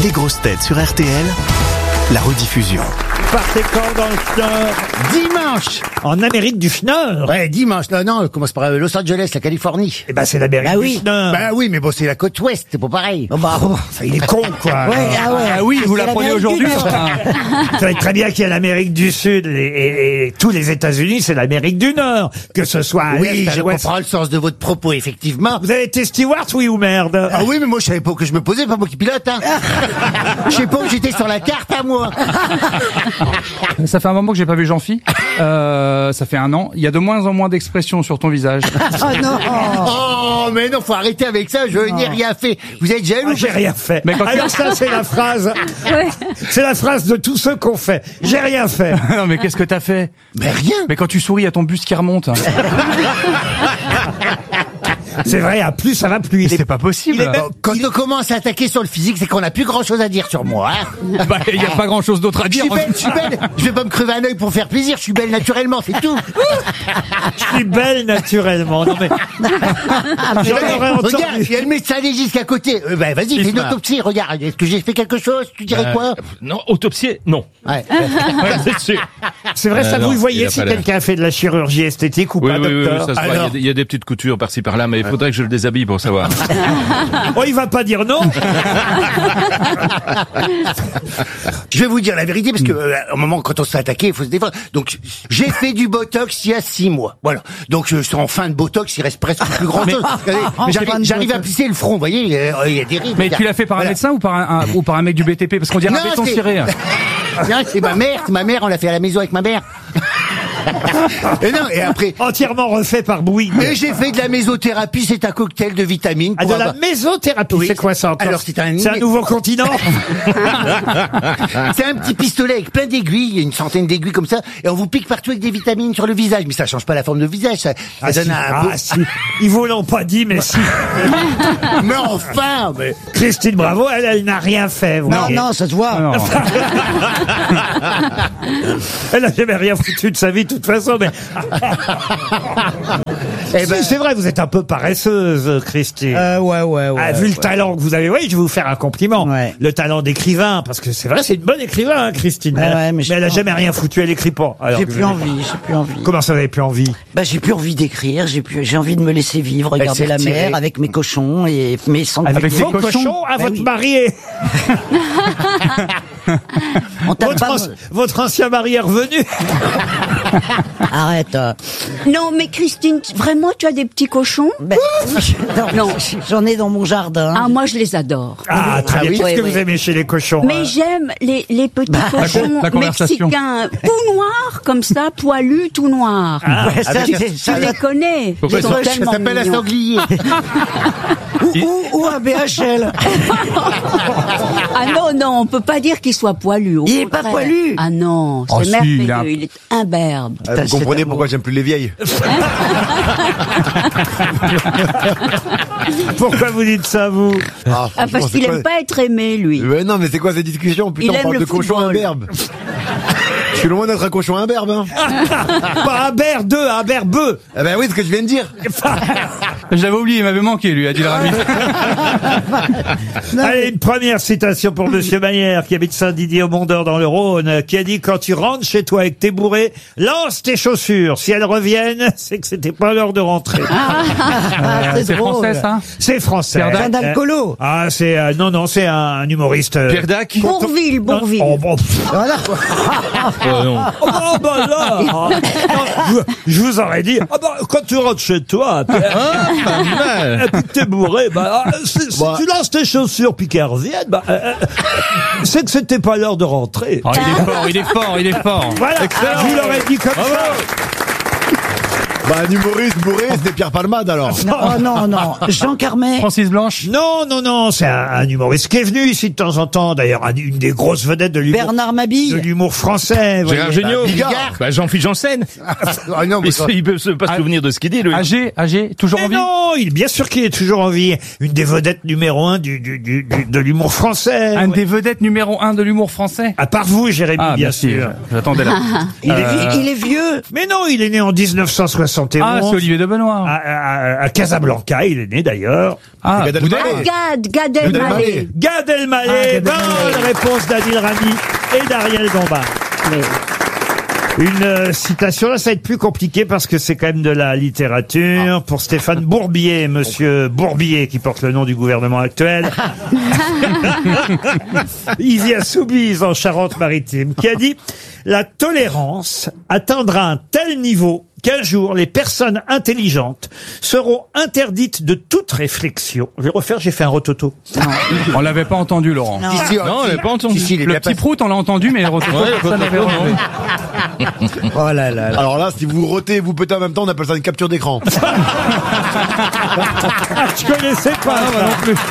Les grosses têtes sur RTL, la rediffusion. Partez quand dans le Nord? Dimanche. En Amérique du Nord. Ouais, dimanche. Non, commence par Los Angeles, la Californie. Eh ben, c'est l'Amérique Bah oui. du Nord. Bah oui, mais bon, c'est la côte ouest, c'est pas pareil. Oh bah, ça, il est con, quoi. Ouais, Ah oui, vous l'apprenez aujourd'hui. Vous savez très bien qu'il y a l'Amérique du Sud et tous les États-Unis, c'est l'Amérique du Nord. Que ce soit à Oui, l'est, à je l'ouest. comprends le sens de votre propos, effectivement. Vous avez été steward, oui ou merde? Ah oui, mais moi, je savais pas que je me posais, pas moi qui pilote, hein. Je sais pas où j'étais sur la carte, à moi. Ça fait un moment que j'ai pas vu Jean-Phi. Ça fait 1 an. Il y a de moins en moins d'expressions sur ton visage. Oh non. Oh, mais non, faut arrêter avec ça, je n'ai rien fait. Vous êtes jaloux? Ah, j'ai rien fait. Mais quand Alors ça, c'est la phrase. C'est la phrase de tous ceux qu'on fait. J'ai rien fait. Non, mais qu'est-ce que t'as fait? Mais rien. Mais quand tu souris, il y a ton buste qui remonte. C'est vrai, à plus ça va plus. C'est pas possible. Quand on commence à attaquer sur le physique, c'est qu'on n'a plus grand chose à dire sur moi, hein. Bah, il y a pas grand-chose d'autre à Je dire. suis belle. Je vais pas me crever un œil pour faire plaisir. Je suis belle naturellement, c'est tout. Je suis belle naturellement. Non mais. J'aurais entendu. Regarde, il y a le médecin légiste à côté. Bah, vas-y, fais une autopsie. Regarde, est-ce que j'ai fait quelque chose? Tu dirais quoi? Non, autopsie, non. Ouais. C'est sûr. C'est vrai, ça non, vous le il voyez a si pas l'air. quelqu'un a fait de la chirurgie esthétique ou Oui, pas, oui, oui, docteur? ça se voit. Alors. Il y a des petites coutures par-ci par-là, mais il faudrait que je le déshabille pour savoir. Oh, il va pas dire non. Je vais vous dire la vérité parce que au moment quand on se fait attaquer, il faut se défendre. Donc j'ai fait du botox il y a 6 mois. Voilà. Donc je suis en fin de botox, il reste presque plus grand chose. J'arrive à plisser le front, vous voyez, il y a des rides. Mais tu l'as fait par un Voilà. médecin ou par un mec du BTP? Parce qu'on dirait un Non, béton c'est- ciré. Non, c'est ma mère, on l'a fait à la maison avec ma mère. Et non, et après. Entièrement refait par Bouygues. Et j'ai fait de la mésothérapie, c'est un cocktail de vitamines. Ah, pour de la avoir- mésothérapie, Oui. c'est quoi ça encore? Alors, c'est un nouveau continent. C'est un petit pistolet avec plein d'aiguilles, il y a une centaine d'aiguilles comme ça, et on vous pique partout avec des vitamines sur le visage. Mais ça change pas la forme de visage, ça donne un beau... si. Ils vous l'ont pas dit, mais si. Mais enfin, mais... Christine Bravo, elle n'a rien fait. vous voyez. ça se voit. Non. Elle a jamais rien foutu de sa vie, de toute façon, mais. Eh ben- Si, c'est vrai, vous êtes un peu paresseuse, Christine. Ouais. Ah, vu le talent que vous avez, oui, je vais vous faire un compliment. Ouais. Le talent d'écrivain, parce que c'est vrai, c'est une bonne écrivain, hein, Christine. Ouais, mais elle a j'ai jamais rien foutu, elle écrit pas. Alors J'ai que plus vous- envie. Comment ça, vous n'avez plus envie? Bah, j'ai plus envie d'écrire, j'ai envie de me laisser vivre, regarder s'est la retirée. mer avec mes cochons et mes sangs. Avec Vos des cochons cochons à Bah votre oui. marié. On tape pas... Votre ancien mari est revenu. Arrête. Non, mais Christine, vraiment, tu as des petits cochons? Ben, non, j'en ai dans mon jardin. Ah, moi, je les adore. Ah, très bien. oui. Qu'est-ce que Oui, vous oui. aimez chez les cochons? Mais j'aime les petits cochons la conversation. mexicains, tout noirs, comme ça, poilus, tout noirs. Ouais, ça, avec- c'est- Tu les connais. Pourquoi Ils sont Ça tellement s'appelle un mignons. sanglier. ou un BHL. Ah non, on peut pas dire qu'il soit poilu. au Il est pas contraire. poilu. Ah non, Oh c'est si, merveilleux. il a un- Il est imberbe. Vous comprenez pourquoi j'aime plus les vieilles. Pourquoi vous dites ça, vous? Ah, parce qu'il aime pas être aimé, lui. Mais non, mais c'est quoi cette discussion? Putain, Il on aime parle le de cochon football. imberbe. Je suis loin d'être un cochon imberbe, hein. Pas Habert 2, Habert Beu. Eh ben oui, ce que je viens de dire. Je l'avais oublié, il m'avait manqué, lui, a dit le Rami. Allez, une première citation pour Monsieur Manière, qui habite Saint-Didier au Mont-d'Or dans le Rhône, qui a dit: quand tu rentres chez toi avec tes bourrées, lance tes chaussures. Si elles reviennent, c'est que c'était pas l'heure de rentrer. C'est français, ça? C'est français. Pierre Dac. Un alcoolo. Ah, c'est non, c'est un humoriste. Pierre Dac? Bourville. Oh, bon, pff. Voilà. Non. Oh, bah là, non, je vous aurais dit: ah bah, quand tu rentres chez toi, Pas mal. et puis que t'es bourré, bah, si tu lances tes chaussures puis qu'elles reviennent, bah, c'est que c'était pas l'heure de rentrer. Oh, il est fort. Voilà, je vous l'aurais dit comme ça. Bah, un humoriste bourré, c'était Pierre Palmade, alors. Non. Jean Carmet. Francis Blanche. Non, c'est un humoriste qui est venu ici de temps en temps, d'ailleurs, une des grosses vedettes de l'humour. Bernard De Mabille. l'humour français. vous Gérard voyez. Jugnot? Bigard. Bah, Jean-Philippe Janssen. Ah non, mais Il peut pas se souvenir de ce qu'il dit, lui. Âgé, toujours en Mais vie. non, bien sûr qu'il est toujours en vie. Une des vedettes numéro 1 de l'humour français. Un des vedettes numéro 1 de l'humour français. À part vous, Jérémy, Ah, bien merci. sûr. J'attendais là. Il est vieux. Mais non, il est né en 1960. 71. Ah, c'est Olivier de Benoît. À Casablanca, il est né d'ailleurs. Ah, Gad Boudet. Elmaleh. Gad Elmaleh. Gad Elmaleh, bonne réponse d'Adil Rami et d'Ariel Dombas. Une citation, là ça va être plus compliqué parce que c'est quand même de la littérature. Pour Stéphane Bourbier, monsieur Bourbier qui porte le nom du gouvernement actuel. Il vit à Soubise en Charente-Maritime, qui a dit « La tolérance atteindra un tel niveau qu'un jour, les personnes intelligentes seront interdites de toute réflexion. » Je vais refaire, j'ai fait un rototo. Non, on l'avait pas entendu, Laurent. Non, on l'avait pas entendu. il est Le bien petit passé. prout, on l'a entendu, mais le rototo, Ouais, le personne n'avait rototo, entendu. Oh là là là. Alors là, si vous rotez et vous pétez en même temps, on appelle ça une capture d'écran. Ah, je connaissais pas ça.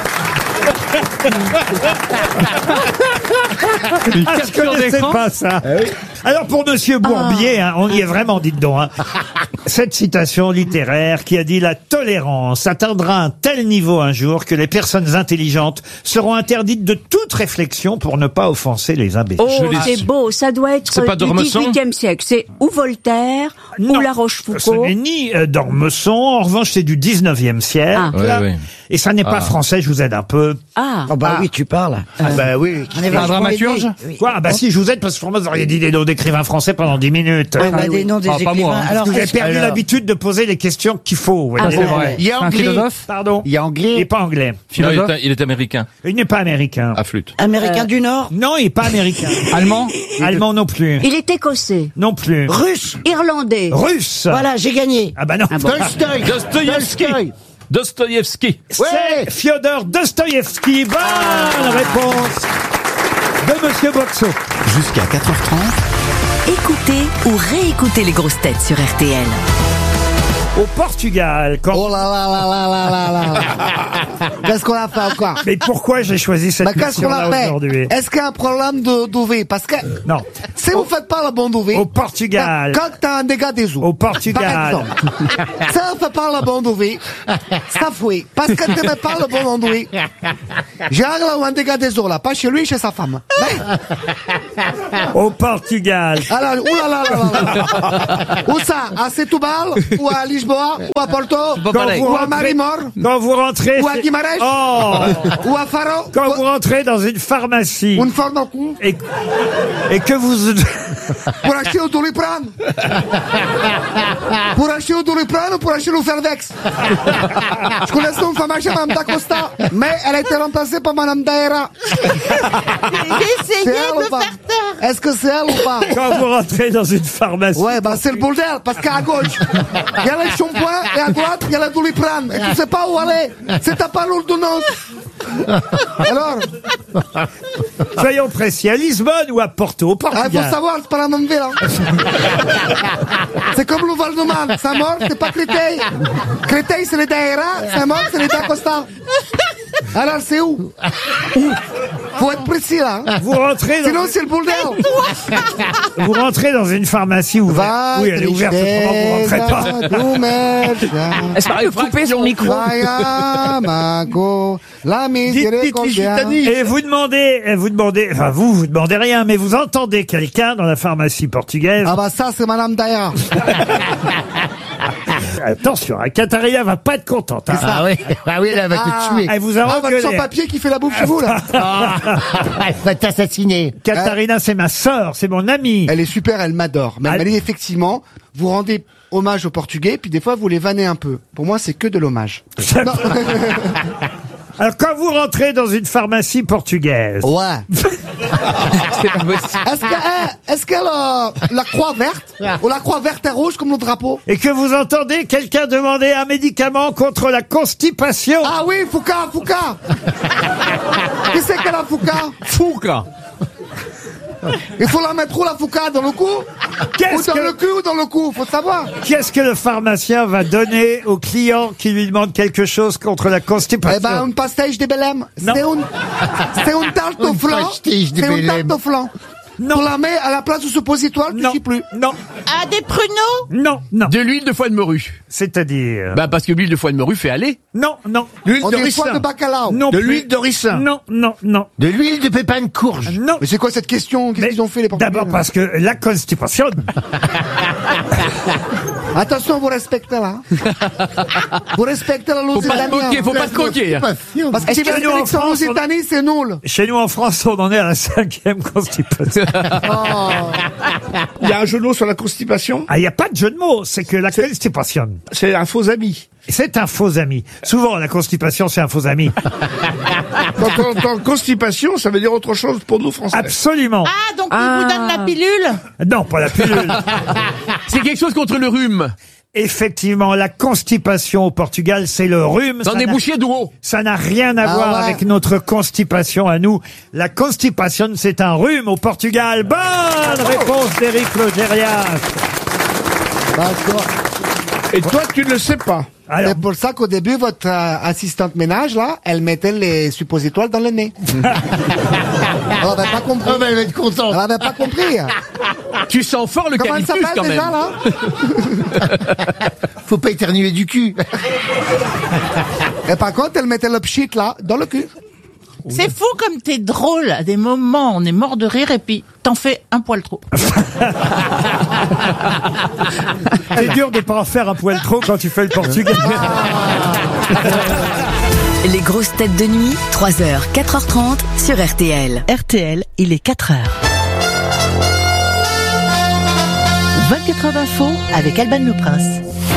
Une Je capture connaissais d'écran. pas ça. Alors pour monsieur Bourbier, hein, on y est vraiment, dites donc. Hein. Cette citation littéraire qui a dit « La tolérance atteindra un tel niveau un jour que les personnes intelligentes seront interdites de toute réflexion pour ne pas offenser les imbéciles. Oh, c'est beau, ça doit être C'est pas du d'Ormesson 18e siècle. C'est ou Voltaire, Non, ou La Ce Rochefoucauld. n'est ni d'Ormesson, en revanche c'est du 19e siècle. Ah. Ouais, ouais. Et ça n'est pas français, je vous aide un peu. Ah, bah oui, tu parles. Bah oui. On est Un vachement dramaturge aidés. Oui. Quoi? Ah bah si, je vous aide parce que vous auriez dit des noms d'écrivains français pendant 10 minutes. Ah, bah, des noms des Ah, pas moi, écrivains. hein. Alors, Vous avez est-ce- perdu alors- l'habitude de poser les questions qu'il faut. vous Ça, voyez. c'est vrai. Il y a C'est un anglais. philosophe. Pardon. Il y a Il anglais. n'est pas anglais. Non, Philosophe. il est américain. Il n'est pas américain. À flûte. Américain du Nord. Non, il n'est pas américain. Allemand. Allemand non plus. Il est écossais. Non plus. Russe. Irlandais. Russe. Voilà, j'ai gagné. Ah bah non. Tolstoï. Dostoïevski. Dostoïevski. C'est Fyodor Dostoïevski. Bonne réponse de monsieur Boxo. Jusqu'à 4h30. Écoutez ou réécoutez les grosses têtes sur RTL. Au Portugal, quand... Oh là là là là là là là. Qu'est-ce qu'on a fait encore? Mais pourquoi j'ai choisi cette Mais qu'est-ce qu'on a mission-là fait? aujourd'hui? Est-ce qu'il y a un problème de d'UV? Parce que Non. si vous faites pas le bon UV, Au Portugal. quand t'as un dégât des eaux, Au Portugal. par exemple, si on fait pas le bon UV, ça fouille. Parce que tu mets pas le bon UV. J'ai un dégât des eaux là, pas chez lui, chez sa femme. Mais, Au Portugal. alors, oulala, où ça? À Setúbal, ou à Lisboa, ou à Porto, ou à Marimor, Quand vous rentrez... ou à Guimarães, Oh. ou à Faro, Quand vous rentrez dans une pharmacie une forme au cou, et que vous... pour acheter au Doliprane. Pour acheter au Doliprane ou pour acheter le Fervex. Je connaissais une femme âgée, Mme D'Acosta, mais elle a été remplacée par Mme Daera. C'est elle ou pas? Est-ce que c'est elle ou pas? Quand vous rentrez dans une pharmacie... Ouais, bah c'est le bordel, parce qu'à gauche, il y a le shampoing et à droite, il y a le Doliprane. Et tu sais pas où aller. C'est t'as pas l'ordonnance. Alors, Soyons précis, à Lisbonne ou à Porto, au il faut Portugal. savoir, c'est pas la même ville. Hein. C'est comme le Val-de-Marne. Saint-Maur, c'est pas Créteil. Créteil, c'est les Daera. Saint-Maur, c'est les D'Acosta. Alors, c'est où? Faut être précis, là. Hein. Vous rentrez dans... Sinon, c'est le bordel. Vous rentrez dans une pharmacie ouverte. Oui, elle est ouverte, autrement vous rentrez pas. Est-ce qu'on peut couper son micro? Vaya, mago, la miséricorde. Et vous demandez, enfin vous demandez rien, mais vous entendez quelqu'un dans la pharmacie portugaise. Ah bah ça, c'est Madame Daera. Attention, Katarina va pas être contente. Hein. Ah oui, elle va te tuer. Elle vous a Ah, votre engueulé. sans-papier qui fait la bouffe chez vous, là. Elle va t'assassiner. Katarina, c'est ma sœur, c'est mon amie. Elle est super, elle m'adore. Mais Ah. elle dit effectivement, vous rendez hommage aux Portugais, puis des fois vous les vannez un peu. Pour moi, c'est que de l'hommage. Non. Alors quand vous rentrez dans une pharmacie portugaise, Ouais. Est-ce que la croix verte, ou la croix verte et rouge comme le drapeau? et que vous entendez quelqu'un demander un médicament contre la constipation, Ah oui, Fouca. Qui c'est qu'elle a Fouca? Fouca. Il faut la mettre où, la Fouca? Dans le cou? Ou Qu'est-ce dans que- le cul ou dans le cou? Faut savoir. qu'est-ce que le pharmacien va donner au client qui lui demande quelque chose contre la constipation? Eh ben, une pastage de Belém. Non. C'est une tarte au Une flan. pastage de C'est une Belém. tarte au flan. Non. On la met à la place du suppositoire, tu Non, sais plus. non, Ah, des pruneaux? non, non. De l'huile de foie de morue. C'est-à-dire... Bah, parce que l'huile de foie de morue fait aller. Non, non. L'huile On de dit foie de ricin. bacalao. Non De plus. l'huile de ricin. Non, non, non. De l'huile de pépins de courge. Non. Mais c'est quoi cette question? Qu'est-ce Mais qu'ils ont fait, les Portugais? d'abord là parce que la constipation, Attention, vous respectez là. Vous respectez la Lusitanie. Faut pas te coquer. Parce que si vous que nous, en sélectionnez France, Lusitanie, c'est nul. Chez nous en France, on en est à la 5e constipation. Il y a un jeu de mots sur la constipation. Ah, il n'y a pas de jeu de mots, c'est que la constipation, C'est un faux ami. c'est un faux ami. Souvent, la constipation, c'est un faux ami. Quand on entend constipation, ça veut dire autre chose pour nous Français. Absolument. Ah, donc il vous donne la pilule? Non, pas la pilule. C'est quelque chose contre le rhume. Effectivement, la constipation au Portugal, c'est le rhume. Dans des bouchées d'eau. Ça n'a rien à voir avec notre constipation à nous. La constipation, c'est un rhume au Portugal. Bonne réponse d'Éric Logérias. D'accord. Et toi, tu ne le sais pas. Alors, C'est pour ça qu'au début, votre assistante ménage, là, elle mettait les suppositoires dans le nez. Elle avait pas compris. Ah, ben, elle va être contente. Elle avait pas compris. Tu sens fort le Comment elle canicus s'appelle quand déjà, même. là? Faut pas éternuer du cul. Et par contre, elle mettait le pchit, là, dans le cul. C'est fou comme t'es drôle. À des moments, on est mort de rire et puis t'en fais un poil trop. c'est dur de pas en faire un poil trop quand tu fais le portugais. Les grosses têtes de nuit, 3h, 4h30 sur RTL. RTL, il est 4h. 24 heures d'info avec Alban Le Prince.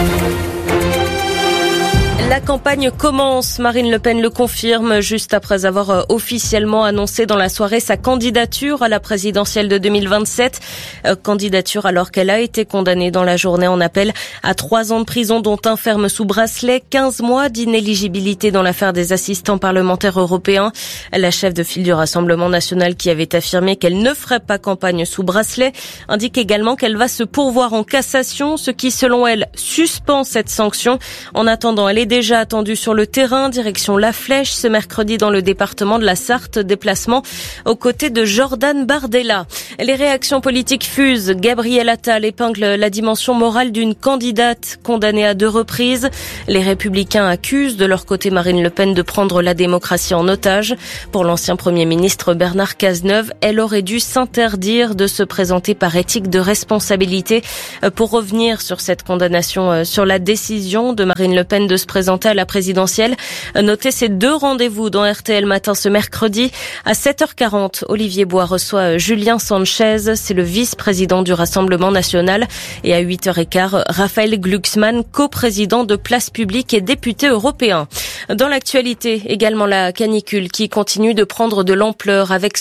La campagne commence, Marine Le Pen le confirme, juste après avoir officiellement annoncé dans la soirée sa candidature à la présidentielle de 2027. Candidature alors qu'elle a été condamnée dans la journée en appel à 3 ans de prison, dont un ferme sous bracelet, 15 mois d'inéligibilité dans l'affaire des assistants parlementaires européens. La chef de file du Rassemblement national, qui avait affirmé qu'elle ne ferait pas campagne sous bracelet, indique également qu'elle va se pourvoir en cassation, ce qui, selon elle, suspend cette sanction. En attendant, elle est déjà attendue sur le terrain, direction La Flèche, ce mercredi dans le département de la Sarthe, déplacement aux côtés de Jordan Bardella. Les réactions politiques fusent. Gabriel Attal épingle la dimension morale d'une candidate condamnée à 2 reprises. Les Républicains accusent de leur côté Marine Le Pen de prendre la démocratie en otage. Pour l'ancien Premier ministre Bernard Cazeneuve, elle aurait dû s'interdire de se présenter par éthique de responsabilité. Pour revenir sur cette condamnation, sur la décision de Marine Le Pen de se présenter à la présidentielle, notez ces 2 rendez-vous dans RTL Matin ce mercredi. À 7h40, Olivier Bois reçoit Julien Sanchez, c'est le vice-président du Rassemblement national. Et à 8h15, Raphaël Glucksmann, coprésident de Place Publique et député européen. Dans l'actualité, également la canicule qui continue de prendre de l'ampleur avec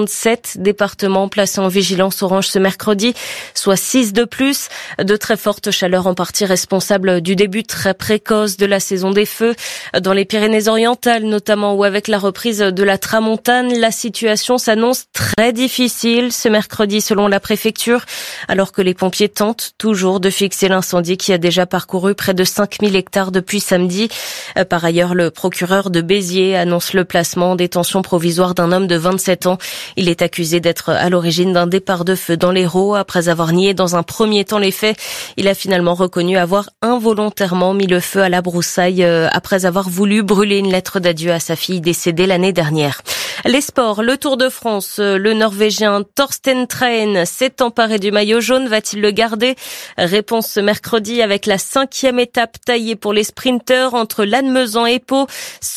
67 départements placés en vigilance orange ce mercredi, soit 6 de plus. De très fortes chaleurs en partie responsables du début très précoce de la saison des feux. Dans les Pyrénées-Orientales notamment, où avec la reprise de la tramontane, la situation s'annonce très difficile ce mercredi selon la préfecture, alors que les pompiers tentent toujours de fixer l'incendie qui a déjà parcouru près de 5000 hectares depuis samedi. Par ailleurs, le procureur de Béziers annonce le placement en détention provisoire d'un homme de 27 ans. Il est accusé d'être à l'origine d'un départ de feu dans l'Hérault. Après avoir nié dans un premier temps les faits, il a finalement reconnu avoir involontairement mis le feu à la broussaille après avoir voulu brûler une lettre d'adieu à sa fille décédée l'année dernière. Les sports, le Tour de France, le Norvégien Thorsten Træen s'est emparé du maillot jaune, va-t-il le garder? Réponse ce mercredi avec la 5e étape taillée pour les sprinteurs entre Lannemezan et Pau,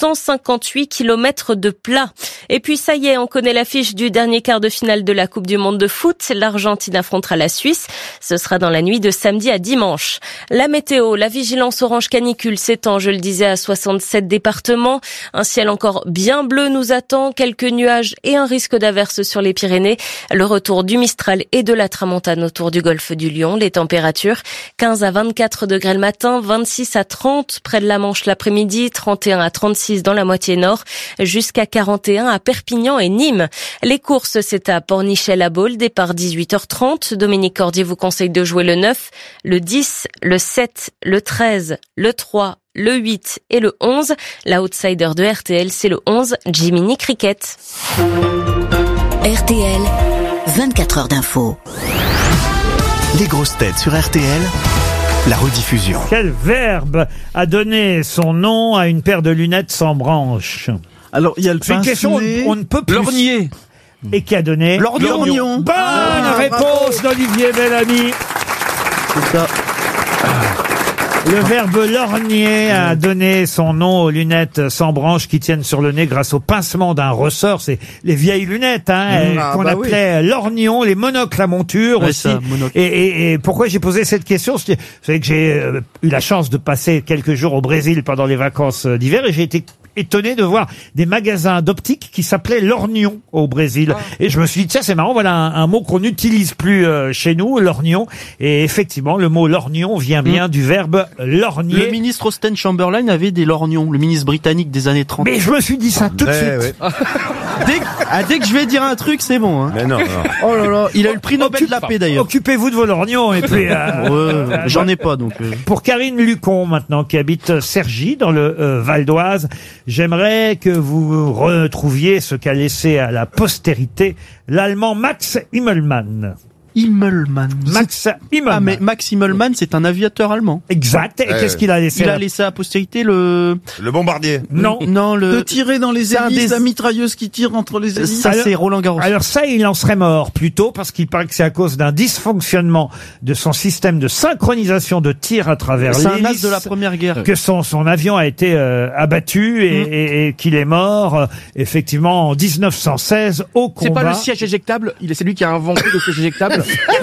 158 km de plat. Et puis ça y est, on connaît l'affiche du dernier quart de finale de la Coupe du Monde de foot. L'Argentine affrontera la Suisse. Ce sera dans la nuit de samedi à dimanche. La météo, la vigilance orange canicule s'étend, je le disais, à 67 départements. Un ciel encore bien bleu nous attend, quelques nuages et un risque d'averse sur les Pyrénées. Le retour du Mistral et de la tramontane autour du golfe du Lion. Les températures, 15 à 24 degrés le matin, 26 à 30 près de la Manche l'après-midi, 31 à 36 dans la moitié nord, jusqu'à 41 à Perpignan et Nîmes. Les courses, c'est à Pornichet-la-Baule, départ 18h30. Dominique Cordier vous conseille de jouer le 9, le 10, le 7, le 13, le 3, le 8 et le 11. L'outsider de RTL, c'est le 11, Jiminy Cricket. RTL, 24 heures d'info. Les grosses têtes sur RTL, la rediffusion. Quel verbe a donné son nom à une paire de lunettes sans branche? Alors, il y a le C'est une question on ne peut plus. Lorgnier. Et qui a donné? Lorgnon. Bonne réponse d'Olivier Bellamy. C'est ça. Le verbe lorgner a donné son nom aux lunettes sans branches qui tiennent sur le nez grâce au pincement d'un ressort. C'est les vieilles lunettes qu'on appelait lorgnons, les monocles à monture aussi. Ça, monocle. Et pourquoi j'ai posé cette question? Vous savez que j'ai eu la chance de passer quelques jours au Brésil pendant les vacances d'hiver et j'ai été étonné de voir des magasins d'optique qui s'appelaient lorgnon au Brésil. Et je me suis dit, tiens, c'est marrant, voilà un mot qu'on n'utilise plus chez nous, lorgnon. Et effectivement, le mot lorgnon vient bien du verbe lorgner. Le ministre Austen Chamberlain avait des lorgnons, le ministre britannique des années 30. Mais je me suis dit ça tout de suite. Dès que je vais dire un truc, c'est bon. Hein. Mais non. Oh là là, il a eu le prix Nobel de la paix d'ailleurs. Occupez-vous de vos lorgnons et puis. J'en ai pas donc. Pour Karine Lucon maintenant, qui habite Cergy dans le Val d'Oise, j'aimerais que vous retrouviez ce qu'a laissé à la postérité l'Allemand Max Immelmann. Immelmann. Max Immelmann. Ah mais Max Immelmann, c'est un aviateur allemand. Exact. Et qu'est-ce qu'il a laissé? Il a laissé à postérité le bombardier. Non. De tirer dans les hélices, la mitrailleuse qui tire entre les hélices. Ça, c'est Roland Garros. Alors ça, il en serait mort plutôt parce qu'il paraît que c'est à cause d'un dysfonctionnement de son système de synchronisation de tir à travers C'est un as l'hélice de la Première Guerre. que son avion a été abattu et qu'il est mort effectivement en 1916 au combat. C'est pas le siège éjectable, c'est lui qui a inventé le siège éjectable.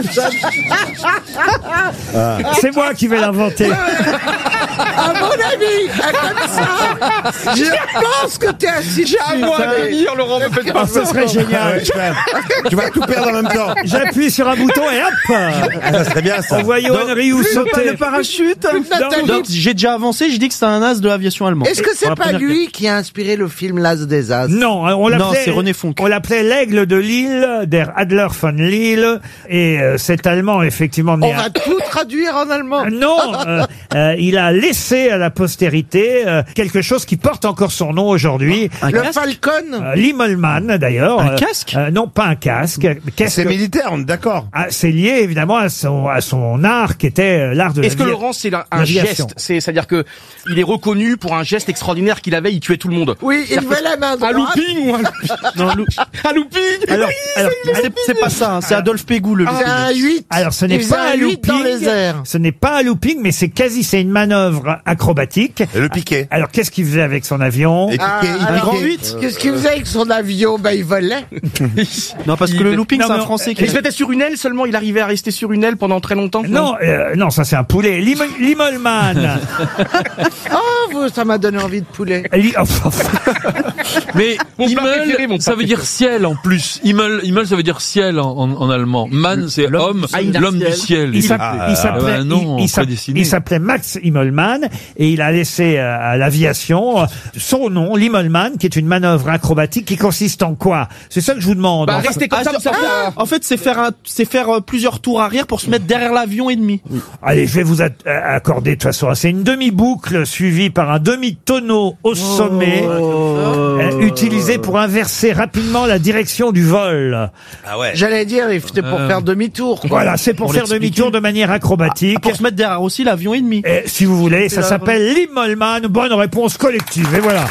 C'est moi qui vais l'inventer. À mon avis, comme ça, je pense que t'es assis. J'ai un mot à dire, Laurent, me faites pas Ce serait génial. Tu vas tout perdre en même temps. J'appuie sur un bouton et hop. Ça serait bien ça. On voit Johan Rioux sauter. Le parachute. Donc j'ai déjà avancé, je dis que c'est un as de l'aviation allemande. Est-ce que c'est Pour la pas Première lui qui a inspiré le film L'As des As? Non, on l'appelait. Non, c'est René Fonck. On l'appelait l'aigle de Lille, der Adler von Lille, et cet Allemand effectivement. On va tout traduire en allemand. Non, il a laissé à la postérité quelque chose qui porte encore son nom aujourd'hui. Le Falcon. L'Immelmann d'ailleurs. Un casque Non, pas un casque. C'est militaire, on est d'accord. Ah, c'est lié évidemment à son art qui était l'art de Est-ce que Laurent, c'est un geste? C'est-à-dire que il est reconnu pour un geste extraordinaire qu'il avait, il tuait tout le monde. Oui, il levait la main droite. Un looping ou un looping? Un looping? Alors, c'est pas ça, hein, c'est Adolphe Pégou le C'est un 8. Alors ce n'est pas un looping. Dans les airs. Ce n'est pas un looping, mais c'est une manœuvre acrobatique. Et le piquet. Alors qu'est-ce qu'il faisait avec son avion? Et Alors, qu'est-ce qu'il faisait avec son avion? Il volait. Non, parce que le looping, c'est un français qui Il se mettait sur une aile seulement, il arrivait à rester sur une aile pendant très longtemps? Non, non, ça c'est un poulet. L'Immelmann. Oh, ça m'a donné envie de poulet. Mais Mon plat préféré, Immel, mon ça plat veut dire ciel en plus. Immel, ça veut dire ciel en allemand. Mann, c'est homme, l'homme du ciel. Il s'appelait Max Immelmann et il a laissé à l'aviation son nom, l'Immelmann, qui est une manœuvre acrobatique qui consiste en quoi? C'est ça que je vous demande. Bah, restez comme ça. En fait, c'est faire plusieurs tours arrière pour se mettre derrière l'avion ennemi. Allez, je vais vous accorder de toute façon. C'est une demi-boucle suivie par un demi-tonneau au sommet, utilisé pour inverser rapidement la direction du vol. Ah ouais. J'allais dire, c'était pour faire demi-tour. Voilà, c'est pour faire demi-tour de manière acrobatique. Pour se mettre derrière aussi l'avion ennemi. Et, si vous voulez, ça s'appelle l'Immelmann. Bonne réponse collective. Et voilà.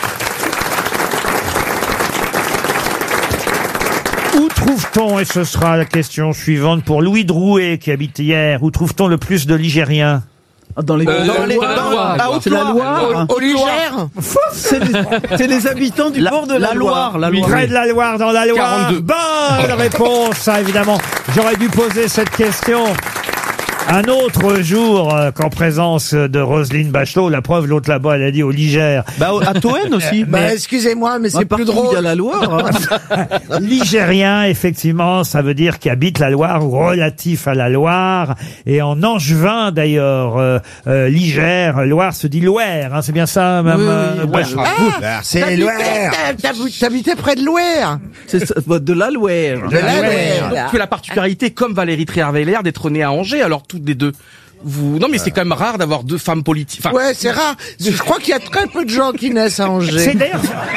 Où trouve-t-on, et ce sera la question suivante pour Louis Drouet qui habite hier, où trouve-t on le plus de Ligériens? Dans les C'est la Loire. Au Ligère. C'est les habitants du bord de la Loire. Près de la Loire, dans la Loire. 42. Bonne réponse, ça évidemment. J'aurais dû poser cette question un autre jour qu'en présence de Roselyne Bachelot. La preuve, l'autre là-bas, elle a dit au Ligère. À Toen aussi. Excusez-moi, mais c'est plus drôle. Il y a la Loire. Ligérien, effectivement, ça veut dire qui habite la Loire ou relatif à la Loire. Et en angevin, d'ailleurs, Ligère, Loire se dit Loire. Hein, c'est bien ça, Mme Bachelot. C'est Loire. T'habitais près de Loire. C'est de la Loire. De la Loire. Tu as la particularité, comme Valérie Trierweiler, d'être née à Angers, alors toutes les deux. Non, mais c'est quand même rare d'avoir deux femmes politiques. Enfin, ouais, c'est rare. Je crois qu'il y a très peu de gens qui naissent à Angers. C'est d'ailleurs.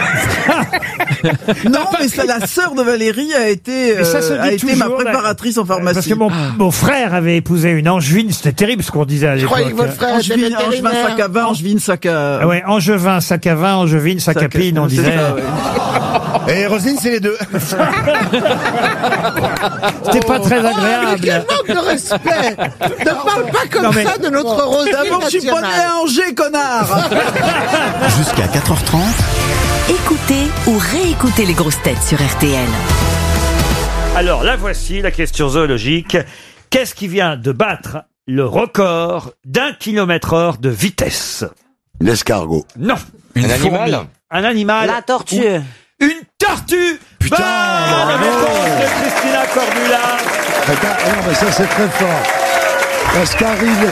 Non, mais ça, la sœur de Valérie a été ma préparatrice en pharmacie. Parce que mon frère avait épousé une angevine, c'était terrible ce qu'on disait à l'époque. Je croyais que votre frère était vétérinaire. Sac à vin, angevine, sac à... Ouais, angevin, sac à vin, angevine, sac à pine, on disait. Ça, ouais. Et Roselyne, c'est les deux. C'était pas très agréable. Quel manque de respect. Ne parle pas comme Non, mais- ça de notre rosée D'abord, je suis pas né à Angers, connard. Jusqu'à 4h30. Écoutez ou réécoutez les grosses têtes sur RTL. Alors, la voici, la question zoologique. Qu'est-ce qui vient de battre le record d'1 km/h de vitesse? L'escargot. Non. Un animal? Un animal. La tortue. Une tortue. Putain, Bonne réponse de Christina Cordula. Non, mais ça, c'est très fort. Parce qu'arriver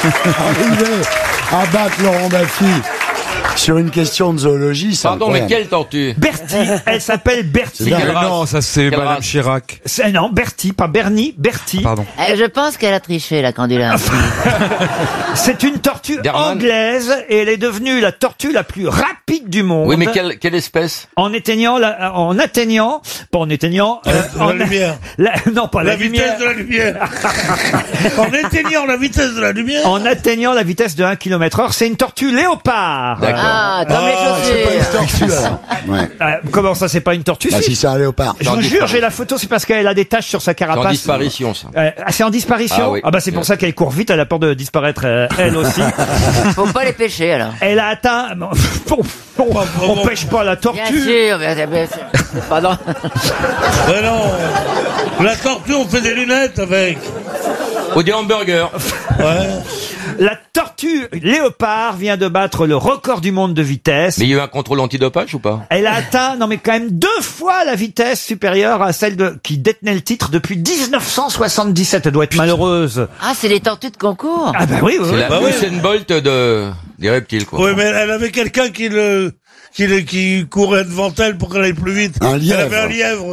à battre Laurent Baffy sur une question de zoologie, c'est Pardon, mais incroyable. quelle tortue? Bertie. Elle s'appelle Bertie. C'est dingue. Non, ça c'est Quelle Madame race? Chirac. Non, Bertie, pas Bernie, Bertie. Pardon. Je pense qu'elle a triché, la candidate. C'est une tortue Derman. anglaise et elle est devenue la tortue la plus rapide du monde. Oui, mais quelle espèce? En atteignant, pas en éteignant, La lumière. non, pas la lumière. vitesse de la lumière. En éteignant la vitesse de la lumière. En atteignant la vitesse de 1 km/h, c'est une tortue léopard. D'accord. Ah, comme les C'est pas une chaussures. tortue, alors. Ouais. Comment ça, c'est pas une tortue? Bah, si. si c'est un léopard. Je vous jure, j'ai la photo, c'est parce qu'elle a des taches sur sa C'est en carapace. disparition, ça. C'est en disparition. Ah oui. bah c'est pour ça qu'elle court vite, elle a peur de disparaître elle aussi. Faut pas les pêcher, alors. Elle a atteint. On pêche pas la Bien tortue. sûr, bien sûr. Pardon. Mais non. La tortue, on fait des lunettes avec. Ou des hamburgers. Ouais. La tortue léopard vient de battre le record du monde de vitesse. Mais il y a eu un contrôle antidopage ou pas? Elle a atteint, non mais quand même 2 fois la vitesse supérieure à celle qui détenait le titre depuis 1977. Elle doit être malheureuse. Ah, c'est les tortues de concours. Ah bah oui, oui. C'est oui. la Bah oui. Usain Bolt des reptiles, quoi. Oui, mais elle avait quelqu'un qui courait devant elle pour qu'elle aille plus vite. Un lièvre. Elle avait un lièvre.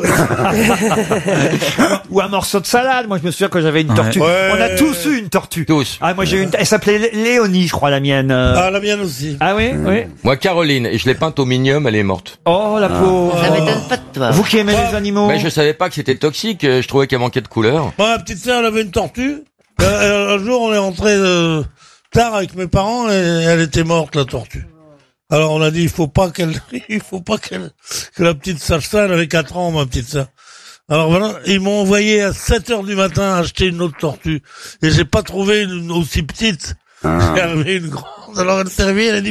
Ou un morceau de salade. Moi, je me souviens que j'avais une tortue. Ouais. On a tous eu une tortue. Tous. Ah, moi, j'ai eu une. Elle s'appelait Léonie, je crois, la mienne. Ah, la mienne aussi. Ah oui, oui. Moi, Caroline, et je l'ai peinte au minium, elle est morte. Oh, la pauvre. Ça m'étonne pas de toi. Vous qui aimez les animaux. Mais je savais pas que c'était toxique, je trouvais qu'elle manquait de couleur. Moi, ma petite sœur, elle avait une tortue. Un jour, on est rentré tard avec mes parents et elle était morte, la tortue. Alors, on a dit, il faut pas que la petite sache ça, elle avait 4 ans, ma petite sœur. Alors voilà, ils m'ont envoyé à 7h du matin acheter une autre tortue. Et j'ai pas trouvé une aussi petite. J'ai arrivé une grande. Alors elle servait, elle a dit,